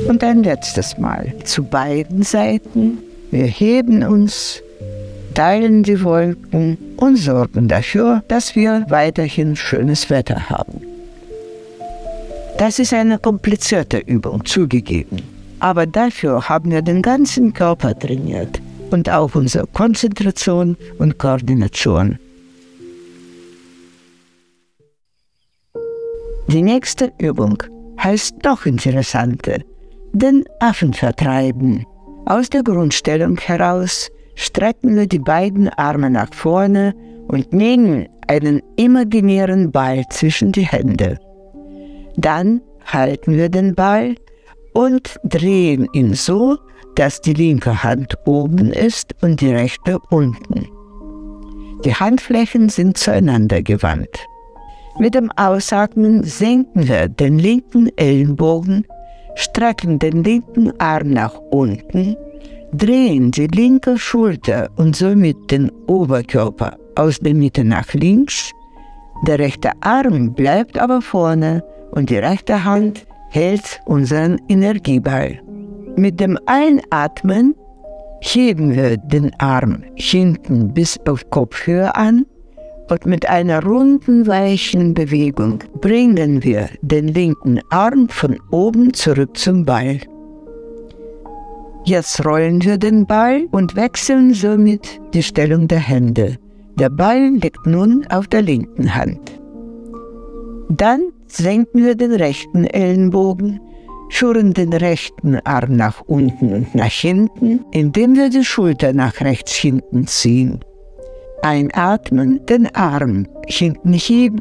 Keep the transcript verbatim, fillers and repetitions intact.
Und ein letztes Mal zu beiden Seiten. Wir heben uns, teilen die Wolken und sorgen dafür, dass wir weiterhin schönes Wetter haben. Das ist eine komplizierte Übung, zugegeben. Aber dafür haben wir den ganzen Körper trainiert und auch unsere Konzentration und Koordination. Die nächste Übung heißt noch interessanter, den Affen vertreiben. Aus der Grundstellung heraus strecken wir die beiden Arme nach vorne und nehmen einen imaginären Ball zwischen die Hände. Dann halten wir den Ball und drehen ihn so, dass die linke Hand oben ist und die rechte unten. Die Handflächen sind zueinander gewandt. Mit dem Ausatmen senken wir den linken Ellenbogen, strecken den linken Arm nach unten, drehen die linke Schulter und somit den Oberkörper aus der Mitte nach links. Der rechte Arm bleibt aber vorne und die rechte Hand hält unseren Energieball. Mit dem Einatmen heben wir den Arm hinten bis auf Kopfhöhe an und mit einer runden, weichen Bewegung bringen wir den linken Arm von oben zurück zum Ball. Jetzt rollen wir den Ball und wechseln somit die Stellung der Hände. Der Ball liegt nun auf der linken Hand. Dann senken wir den rechten Ellenbogen, führen den rechten Arm nach unten und nach hinten, indem wir die Schulter nach rechts hinten ziehen. Einatmen, den Arm hinten heben